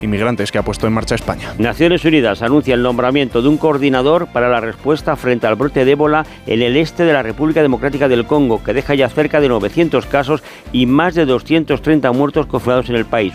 inmigrantes que ha puesto en marcha España. Naciones Unidas anuncia el nombramiento de un coordinador para la respuesta frente al brote de ébola en el este de la República Democrática del Congo, que deja ya cerca de 900 casos y más de 230 muertos confirmados en el país.